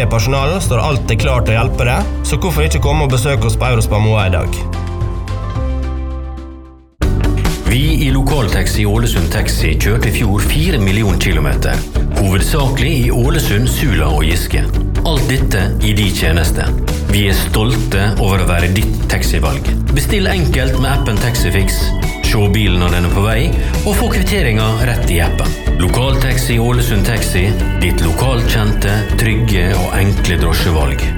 i personalen står alltid klar til å hjelpe deg, så hvorfor ikke komme og besøke oss på Eurospar Moa i dag? Vi i Lokaltaxi Ålesund Taxi kjørte i fjor 4 millioner kilometer, hovedsakelig i Ålesund, Sula og Giske. Alt dette i de tjeneste. Vi er stolte over å være ditt taxivalg. Bestill enkelt med appen Taxifix, se bilen når den er på vei, og få kvitteringen rett i appen. Lokaltaxi Ålesund Taxi, ditt lokalkjente, trygge og enkle drosjevalg.